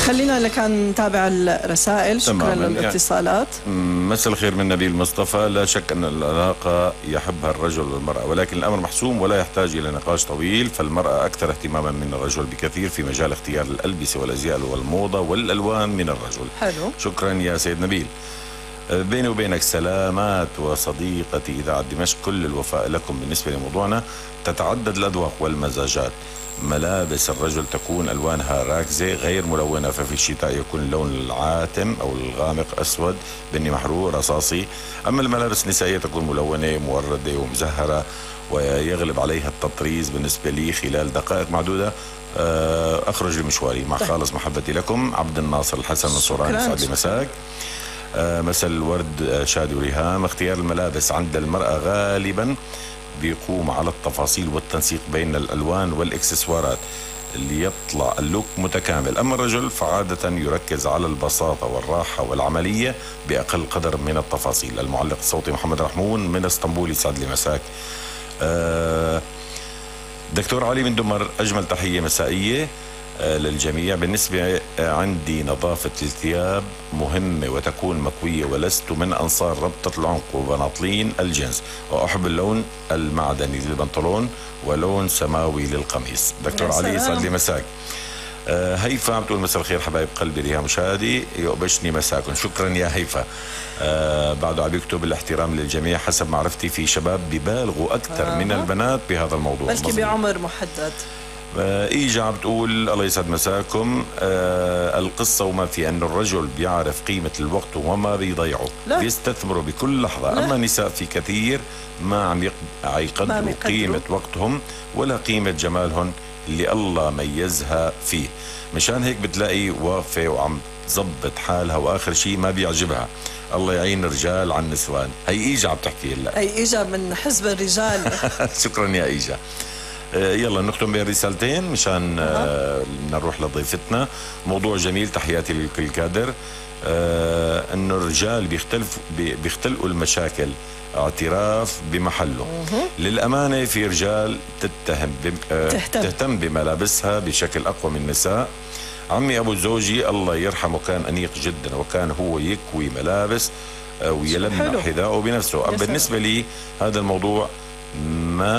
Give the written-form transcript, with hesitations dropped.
خلينا لكان نتابع الرسائل. شكرا للاتصالات. مساء الخير من نبيل مصطفى. لا شك أن العلاقة يحبها الرجل والمرأة، ولكن الأمر محسوم ولا يحتاج إلى نقاش طويل. فالمرأة أكثر اهتماما من الرجل بكثير في مجال اختيار الألبسة والأزياء والموضة والألوان من الرجل. حلو. شكرا يا سيد نبيل. بيني وبينك سلامات وصديقتي إذاعة دمشق، كل الوفاء لكم. بالنسبة لموضوعنا، تتعدد الأذواق والمزاجات. ملابس الرجل تكون ألوانها راكزة غير ملونة، ففي الشتاء يكون اللون العاتم أو الغامق أسود بني محروق رصاصي. أما الملابس النسائية تكون ملونة موردة ومزهرة، ويغلب عليها التطريز. بالنسبة لي خلال دقائق معدودة أخرج لمشواري. مع خالص محبتي لكم، عبد الناصر الحسن الصوراني. يسعد لي مساك. مساء الورد شادي وريهام. اختيار الملابس عند المرأة غالبا بيقوم على التفاصيل والتنسيق بين الألوان والإكسسوارات اللي يطلع اللوك متكامل. أما الرجل فعادة يركز على البساطة والراحة والعملية بأقل قدر من التفاصيل. المعلق الصوتي محمد رحمون من اسطنبول. يسعد لي مساك. دكتور علي من دمر، أجمل تحية مسائية للجميع. بالنسبة عندي نظافة الثياب مهمة وتكون مكوية، ولست من أنصار ربطة العنق وبناطلين الجنس، وأحب اللون المعدني للبنطلون ولون سماوي للقميص. دكتور علي يسعد لي مساك. هيفا عم تقول مساء الخير حبايب قلبي ريهام مشاهدي، يؤبشني مساكم. شكرا يا هيفا. بعده عم يكتب الاحترام للجميع. حسب معرفتي في شباب ببالغوا أكثر من البنات بهذا الموضوع، بلكي بعمر محدد. إيجا عم تقول الله يسعد مساكم. القصة وما في أن الرجل بيعرف قيمة الوقت وما بيضيعه، بيستثمروا بكل لحظة. أما النساء في كثير ما عم يقدروا قيمة وقتهم ولا قيمة جمالهم اللي الله ميزها فيه. مشان هيك بتلاقي واقفة وعم تزبط حالها وآخر شيء ما بيعجبها. الله يعين الرجال عن النسوان. هي إيجا عم تحكي هلا. هي إيجا من حزب الرجال. شكرا يا إيجا. يلا نختم برسالتين مشان نروح لضيفتنا. موضوع جميل، تحياتي لكل كادر. انه الرجال بيختلقوا المشاكل اعتراف بمحله. للأمانة في رجال تهتم بملابسها بشكل أقوى من النساء. عمي أبو زوجي الله يرحمه كان أنيق جدا، وكان هو يكوي ملابس ويلمع حذاءه بنفسه. بالنسبة لي هذا الموضوع ما